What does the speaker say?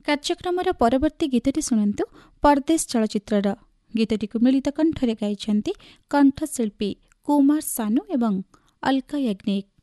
କାର୍ଯ୍ୟକ୍ରମର ପରବର୍ତ୍ତୀ ଗୀତଟି ଶୁଣନ୍ତୁ ପରଦେଶ ଚଳଚ୍ଚିତ୍ରର। ଗୀତଟିକୁ ମିଳିତ କଣ୍ଠରେ ଗାଇଛନ୍ତି କଣ୍ଠଶିଳ୍ପୀ କୁମାର ସାନୁ ଏବଂ ଅଲକା ୟାଗ୍ନିକ।